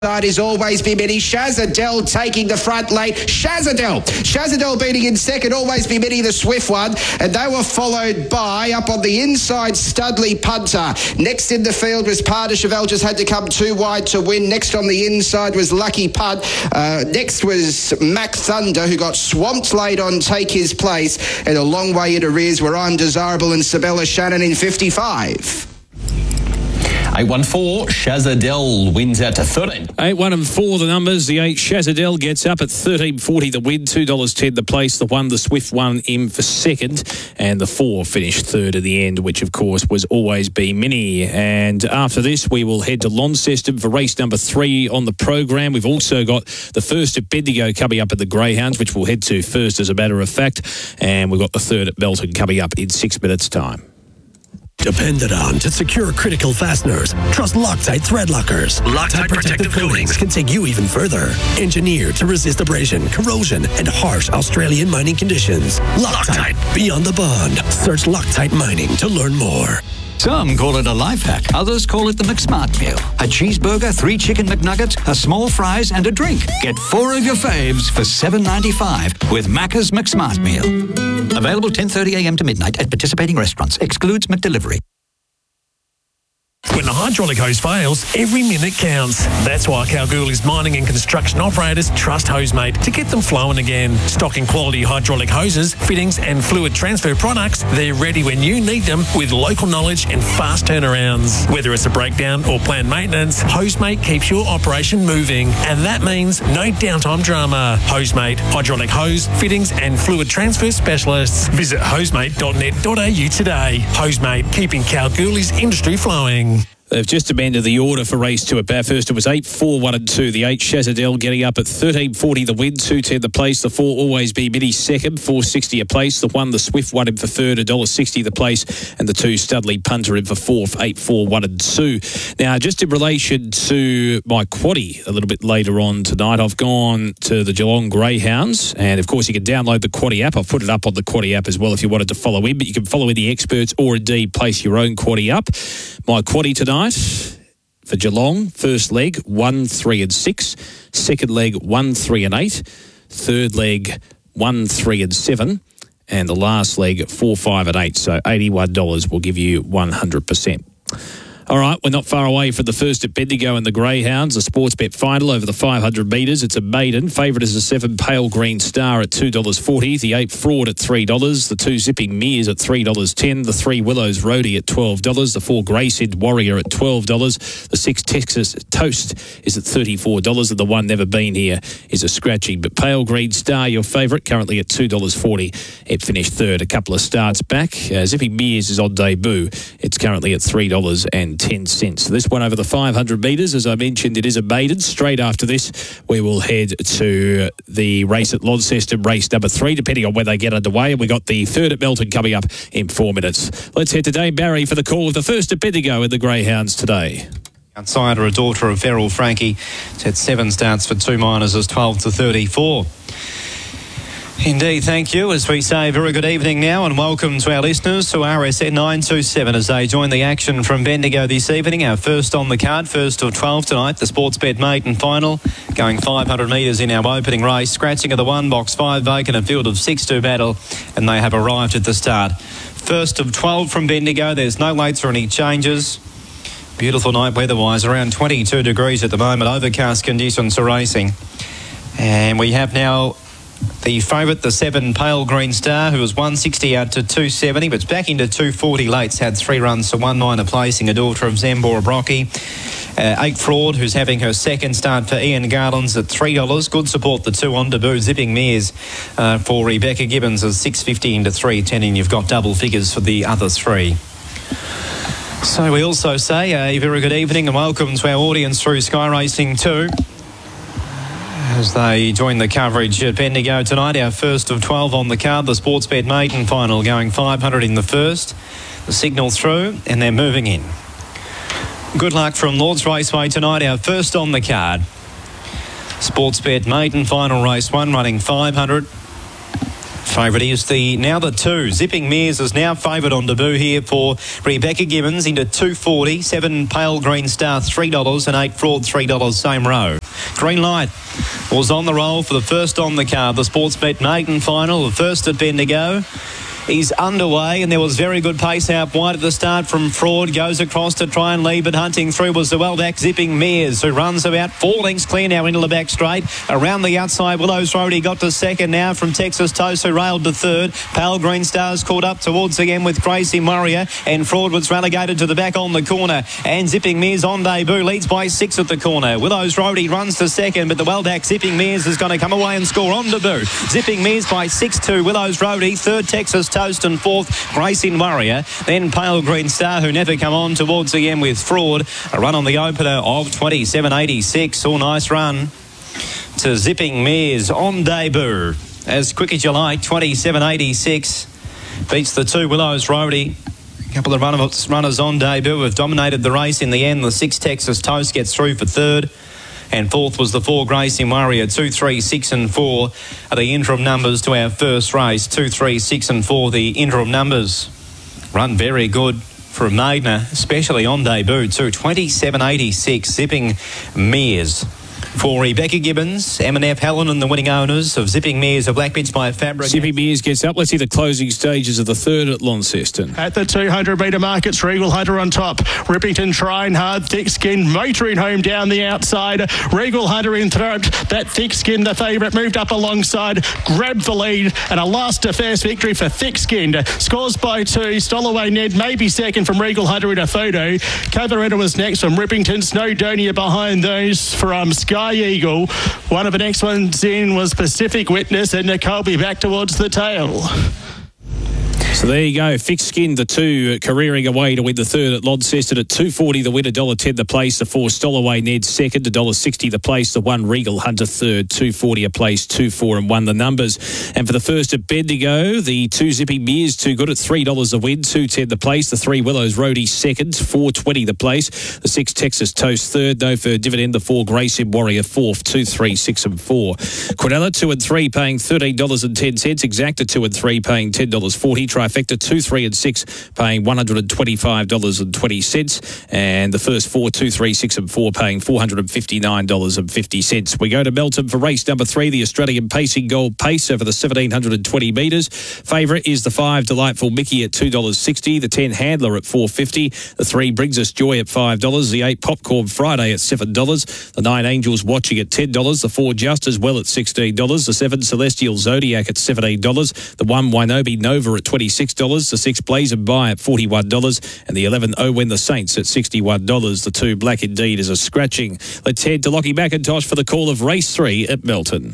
That is Always Be Many. Shazadell taking the front lane. Shazadell beating in second. Always Be Many, the swift one. And they were followed by, up on the inside, Studley Punter. Next in the field was Parder Chevelle, just had to come too wide to win. Next on the inside was Lucky Punt. Next was Mac Thunder, who got swamped late on Take His Place. And a long way in arrears were I'm Desirable and Sabella Shannon in 55. 8-1-4, Shazadell wins out to 13. 8-1-4 the numbers. The 8 Shazadell gets up at 13.40 the win, $2.10 the place. The 1, the Swift, 1 in for second, and the 4 finished third at the end, which of course was Always Be Mini. And after this, we will head to Launceston for race number 3 on the program. We've also got the first at Bendigo coming up at the Greyhounds, which we'll head to first as a matter of fact, and we've got the third at Melton coming up in 6 minutes' time. Depended on to secure critical fasteners. Trust Loctite thread lockers. Loctite protective coatings can take you even further. Engineered to resist abrasion, corrosion, and harsh Australian mining conditions. Loctite, beyond the bond. Search Loctite Mining to learn more. Some call it a life hack. Others call it the McSmart meal. A cheeseburger, 3 chicken McNuggets, a small fries, and a drink. Get 4 of your faves for $7.95 with Macca's McSmart meal. Available 10:30 a.m. to midnight at participating restaurants. Excludes McDelivery. When the hydraulic hose fails, every minute counts. That's why Kalgoorlie's mining and construction operators trust Hosemate to get them flowing again. Stocking quality hydraulic hoses, fittings and fluid transfer products, they're ready when you need them with local knowledge and fast turnarounds. Whether it's a breakdown or planned maintenance, Hosemate keeps your operation moving. And that means no downtime drama. Hosemate, hydraulic hose, fittings and fluid transfer specialists. Visit hosemate.net.au today. Hosemate, keeping Kalgoorlie's industry flowing. They've just amended the order for race 2 at Bathurst. It was 8, 4, 1 and 2. The 8 Shazadell getting up at 13.40 the win, 2.10 the place. The 4 Always Be Mini second, 4.60 a place. The 1, the Swift, 1 in for third, $1.60 the place. And the 2 Studley Punter in for fourth, 8, 4, 1 and 2. Now, just in relation to my quaddie a little bit later on tonight, I've gone to the Geelong Greyhounds. And, of course, you can download the quaddie app. I've put it up on the quaddie app as well if you wanted to follow in. But you can follow in the experts or, indeed, place your own quaddie up. My quaddie tonight for Geelong, first leg 1, 3 and 6, second leg 1, 3 and 8, third leg 1, 3 and 7, and the last leg 4, 5 and 8. So $81 will give you 100%. All right, we're not far away from the first at Bendigo and the Greyhounds, the sports bet final over the 500 metres. It's a maiden. Favourite is the 7 Pale Green Star at $2.40, the 8 Fraud at $3, the 2 Zipping Mears at $3.10, the 3 Willows Roadie at $12, the 4 Graysid Warrior at $12, the 6 Texas Toast is at $34, and the 1 Never Been Here is a scratching. But Pale Green Star, your favourite, currently at $2.40. It finished third a couple of starts back. Zipping Mears is on debut. It's currently at $3.10. So this one over the 500 metres, as I mentioned, it is a maiden. Straight after this, we will head to the race at Launceston, race number 3, depending on where they get underway. And we got the third at Melton coming up in 4 minutes. Let's head to Dame Barry for the call of the first at Bendigo in the Greyhounds today. Outsider, a daughter of Ferrell Frankie. It's had 7 starts for 2 minors as 12 to 34. Indeed, thank you. As we say, very good evening now and welcome to our listeners to RSN 927 as they join the action from Bendigo this evening. Our first on the card, first of 12 tonight, the Sportsbet maiden final, going 500 metres in our opening race. Scratching of the 1, box 5 vacant, a field of 6 to battle, and they have arrived at the start. First of 12 from Bendigo, there's no lates or any changes. Beautiful night weather-wise, around 22 degrees at the moment, overcast conditions for racing. And we have now the favourite, the 7 Pale Green Star, who was 160 out to 270, but it's back into 240 lates, had 3 runs to 1 minor placing, a daughter of Zambora Brocky. 8 Fraud, who's having her second start for Ian Garland's at $3. Good support, the 2 on debut, Zipping Mears for Rebecca Gibbons is $6.50 into $3.10, and you've got double figures for the other 3. So we also say a very good evening and welcome to our audience through Sky Racing 2. As they join the coverage at Bendigo tonight, our first of 12 on the card, the Sportsbet maiden final, going 500 in the first. The signal through, and they're moving in. Good luck from Lords Raceway tonight, our first on the card. Sportsbet maiden final race 1, running 500. Favourite is the 2. Zipping Mears is now favourite on debut here for Rebecca Gibbons into 2.40. 7 Pale Green Star $3 and 8 Fraud $3 same row. Green Light was on the roll for the first on the card. The Sportsbet maiden final, the first at Bendigo. He's underway, and there was very good pace out wide at the start from Fraud. Goes across to try and lead, but hunting through was the well-back Zipping Mears, who runs about 4 lengths clear now into the back straight. Around the outside, Willows Road, he got to second now from Texas Toast, who railed to third. Pale Green Stars caught up towards again with Gracie Warrior, and Fraud was relegated to the back on the corner. And Zipping Mears on debut leads by 6 at the corner. Willows Road, he runs to second, but the well-back Zipping Mears is going to come away and score on debut. Zipping Mears by 6-2. Willows Roadie, third Texas Toast, and fourth Gracie Warrior. Then Pale Green Star, who never come on towards again with Fraud. A run on the opener of 27.86. All nice run to Zipping Mears on debut. As quick as you like, 27.86. Beats the 2 Willows Roadie. A couple of runners on debut have dominated the race in the end. The 6 Texas Toast gets through for third. And fourth was the 4 Gracie Warrior. 2, 3, 6 and 4 are the interim numbers to our first race. 2, 3, 6 and 4 the interim numbers. Run very good for a maidener, especially on debut too. 27.86, Zipping Mears. For Rebecca Gibbons, M&F Helen and the winning owners of Zipping Mears, a black bitch by Fabric. Zipping Mears gets up. Let's see the closing stages of the third at Launceston. At the 200-metre markets, Regal Hunter on top. Rippington trying hard, thick-skinned, motoring home down the outside. Regal Hunter in front. That thick-skinned, the favourite, moved up alongside, grabbed the lead, and a last to first victory for thick-skinned. Scores by 2. Stolaway Ned maybe second from Regal Hunter in a photo. Cavaretta was next from Rippington. Snowdonia behind those from Sky Eagle. One of the next ones in was Pacific Witness, and Colby back towards the tail. So there you go. Thick Skin, the 2 careering away to win the third at Launceston at 2.40 the win, $1.10 the place, the 4 Stolaway Ned second, $1.60 the place, the 1 Regal Hunter third, $2.40 a place, 2, 4 and 1 the numbers. And for the first at Bendigo, the 2 Zipping Mears too good at $3 a win, $2.10 the place, the 3 Willows Roadie second, $4.20 the place, the 6 Texas Toast third, no for dividend, the 4 Gracie Warrior fourth, 2, 3, 6 and 4. Quinella 2 and 3 paying $13.10, Exacta 2 and 3 paying $10.40, Trifecta 2, 3 and 6 paying $125.20, and the first 4, 2, 3, 6 and 4 paying $459.50. We go to Melton for race number 3, the Australian Pacing Gold Pace over the 1,720 metres. Favourite is the 5 Delightful Mickey at $2.60, the 10 Handler at $4.50, the 3 Brings Us Joy at $5, the 8 Popcorn Friday at $7, the 9 Angels Watching at $10, the 4 Just As Well at $16, the 7 Celestial Zodiac at $17, the 1 Winobi Nova at $26, the 6 Blazing By at $41, and the 11 Owen the Saints at $61. The 2 Black Indeed is a scratching. Let's head to Lockie McIntosh for the call of race 3 at Melton.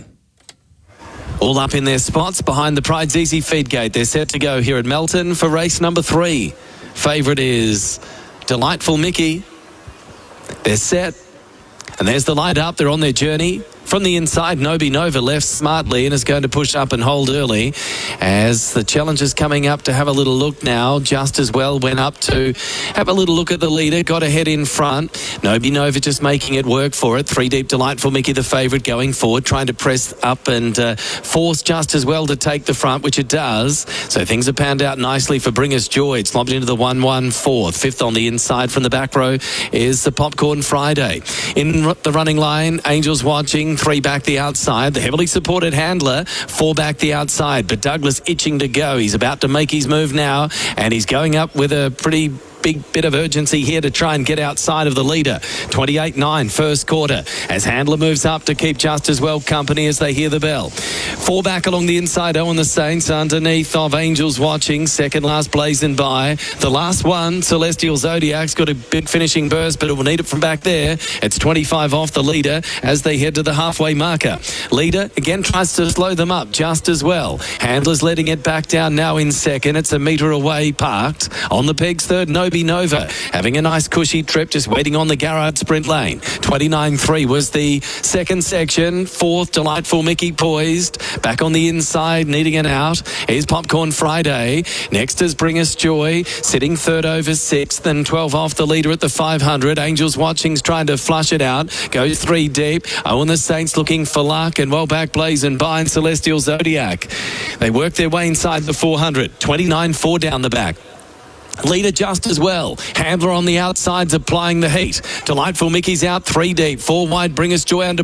All up in their spots behind the Pride's Easy feed gate. They're set to go here at Melton for race number 3. Favourite is Delightful Mickey. They're set. And there's the light up. They're on their journey. From the inside, Nobi Nova left smartly and is going to push up and hold early as the challengers coming up to have a little look now. Just As Well went up to have a little look at the leader, got ahead in front. Nobi Nova just making it work for it. 3 deep, Delightful Mickey, the favourite, going forward, trying to press up and force Just As Well to take the front, which it does. So things are panned out nicely for Bring Us Joy. It's lobbed into the 1-1 fourth. Fifth on the inside from the back row is the Popcorn Friday. In the running line, Angels Watching. 3 back the outside. The heavily supported Handler, 4 back the outside. But Douglas itching to go. He's about to make his move now, and he's going up with a pretty big bit of urgency here to try and get outside of the leader. 28-9 first quarter as Handler moves up to keep Just As Well company as they hear the bell. 4 back along the inside, Owen the Saints underneath of Angels Watching. Second last Blazing By. The last one, Celestial Zodiac's got a big finishing burst, but it will need it from back there. It's 25 off the leader as they head to the halfway marker. Leader again tries to slow them up Just As Well. Handler's letting it back down now in second. It's a metre away parked. On the pegs third, Nobi Ruby Nova having a nice cushy trip, just waiting on the Garrard sprint lane. 29.3 was the second section. Fourth, Delightful Mickey poised. Back on the inside, needing it out. Here's Popcorn Friday. Next is Bring Us Joy, sitting third over sixth, and 12 off the leader at the 500. Angels Watching's trying to flush it out. Goes 3 deep. Owen the Saints looking for luck, and well back Blazing by and Celestial Zodiac. They work their way inside the 400. 29.4 down the back. Leader just as well. Handler on the outsides applying the heat. Delightful Mickey's out 3 deep. 4 wide, Bring Us Joy under